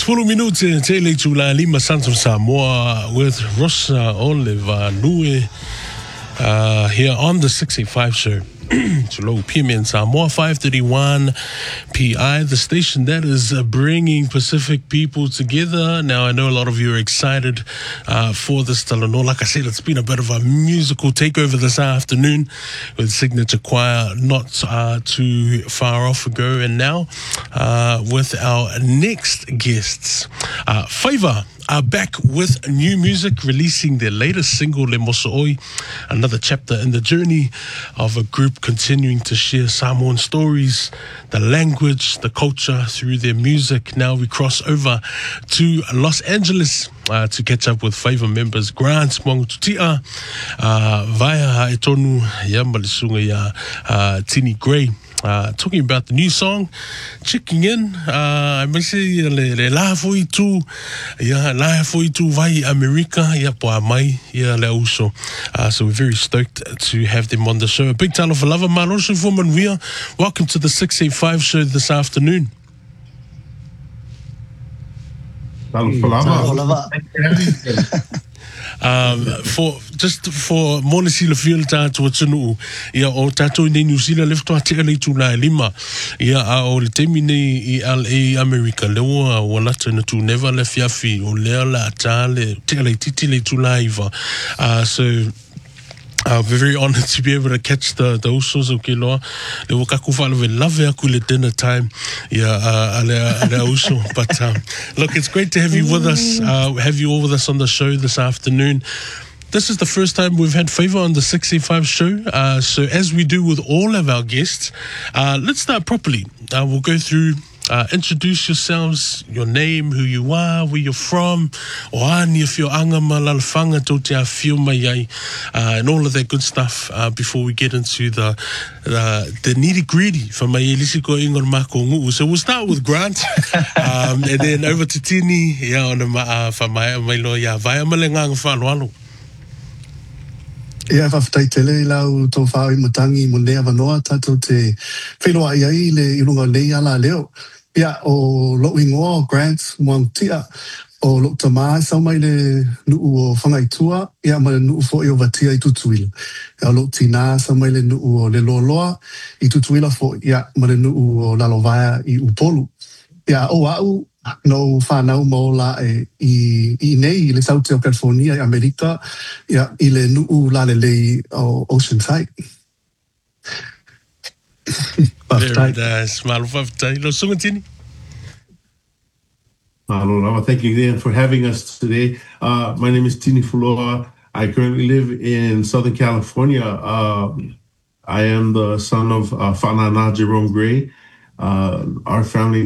10 minute tele tula lima Sons of Samoa with Rosa Oliver Nui here on the 685 show. Tulu PM in Samoa 531 PI, the station that is bringing Pacific people together. Now, I know a lot of you are excited for this Talanoa. Like I said, it's been a bit of a musical takeover this afternoon with Signature Choir not too far off ago. And now with our next guests, Favor are back with new music, releasing their latest single, Le Moso'oi, another chapter in the journey of a group continuing to share Samoan stories, the language, the culture through their music. Now we cross over to Los Angeles to catch up with Favor members Grant Mongtutia, via Haetonu Yambalisunga ya Tini Gray. Talking about the new song, checking in. I must say, le la foi tu vai America, ya po mai, ya le uso. So we're very stoked to have them on the show. A big talo for lava, Marosu for Manuia. Welcome to the 685 show this afternoon. Talo for lava. For Monisila Field to Tunu, ya o tato in New Zealand left to Ateli to Lima, ya o Temine LA America, Lewa, Walatan to never left Yafi, or Leala Tale, Tele Titile to live. So we're very honored to be able to catch the usos of Kiloa. Le wakakufa we love yakule dinner time. Ale uso. But look, it's great to have you with us. Have you all with us on the show this afternoon. This is the first time we've had Favor on the 685 show. So as we do with all of our guests, let's start properly. We'll go through. Introduce yourselves, your name, who you are, where you're from, o ani if you're angama lalfanga to te awhio mai ai, and all of that good stuff before we get into the nitty-gritty for mai elisi ko ingon mako ngu. So we'll start with Grant, and then over to Tini, on the for mai lo ya vai malengang whalualu. Ia whawhitai tele lau tō whao I matangi mo nea wanoa tātou te whenua iai le irunga nei ala leo. Ia o lo ingoa Grant Mongtutia o lo tamā sau mai le nuu o whangaitua. Ia ma le nuu fo I o watia I tutuila. Ia lo tina sau mai le nuu o le loa I tutuila fo ia ma le nuu o lalovaya I upolu. Ia o au no whanau mo la I nei le South of California I Amerika ia I le nuu la le lei o Oceanside. Very nice. Malo whawhitai. Lo sungatini. Thank you again for having us today. My name is Tini Fuloa. I currently live in Southern California. I am the son of Whanana Jerome Gray. Our family